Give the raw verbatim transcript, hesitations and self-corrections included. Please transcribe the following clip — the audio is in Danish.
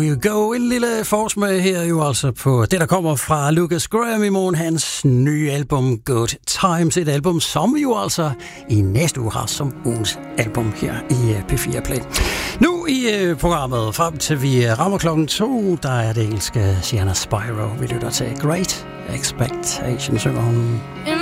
You go, en lille forsmag her jo altså på det, der kommer fra Lukas Graham i morgen, hans nye album Good Times, et album, som vi jo altså i næste uge har som ugens album her i P fire Play. Nu i programmet, frem til vi rammer klokken to, der er det engelske Sienna Spyro, vi lytter til Great Expectations, synger hun.